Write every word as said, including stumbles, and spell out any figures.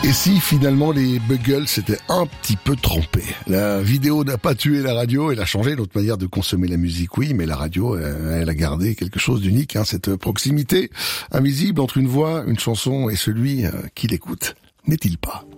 Et si finalement les Buggles s'étaient un petit peu trompés? La vidéo n'a pas tué la radio, elle a changé notre manière de consommer la musique, oui, mais la radio, elle a gardé quelque chose d'unique, hein, cette proximité invisible entre une voix, une chanson et celui qui l'écoute. N'est-il pas?